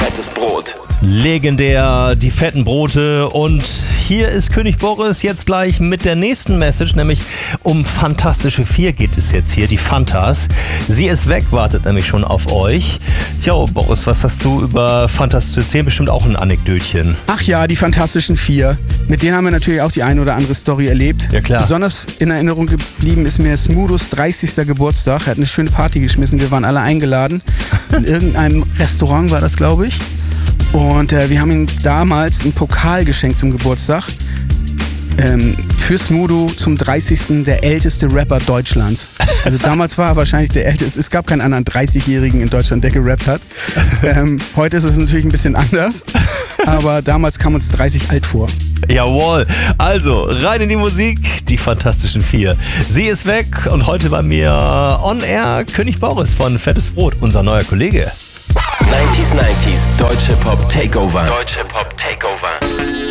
Fettes Brot. Legendär, die fetten Brote. Und hier ist König Boris jetzt gleich mit der nächsten Message, nämlich um Fantastische 4 geht es jetzt hier, die Fantas. Sie ist weg, wartet nämlich schon auf euch. Tja, Boris, was hast du über Fantas zu erzählen? Bestimmt auch ein Anekdötchen. Ach ja, die Fantastischen 4. Mit denen haben wir natürlich auch die eine oder andere Story erlebt. Ja, klar. Besonders in Erinnerung geblieben ist mir Smudos 30. Geburtstag. Er hat eine schöne Party geschmissen. Wir waren alle eingeladen. In irgendeinem Restaurant war das, glaube ich. Und wir haben ihm damals einen Pokal geschenkt zum Geburtstag. Für Smudo zum 30. der älteste Rapper Deutschlands. Also damals war er wahrscheinlich der älteste. Es gab keinen anderen 30-Jährigen in Deutschland, der gerappt hat. Heute ist es natürlich ein bisschen anders. Aber damals kam uns 30 alt vor. Jawohl. Also, rein in die Musik, die Fantastischen 4. Sie ist weg und heute bei mir on air König Boris von Fettes Brot, unser neuer Kollege. 90s, Deutsche Pop Takeover. Deutsche Pop Takeover.